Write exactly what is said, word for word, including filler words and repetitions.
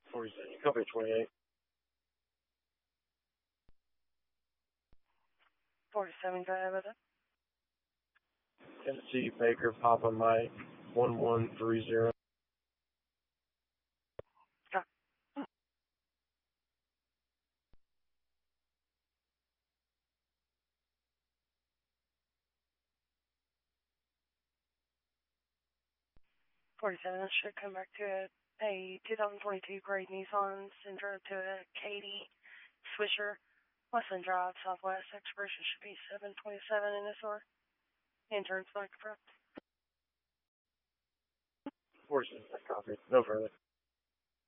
forty-six, copy twenty-eight. forty-seven, go ahead with it. Tennessee Baker, Papa Mike, one one three zero. Go. forty-seven, this should come back to a, a two thousand twenty-two Great Nissan Sentra to a Katy Swisher, Westland Drive, Southwest. Expiration should be seven twenty-seven in this order. Insurance back front. forty-seven, copy. No further.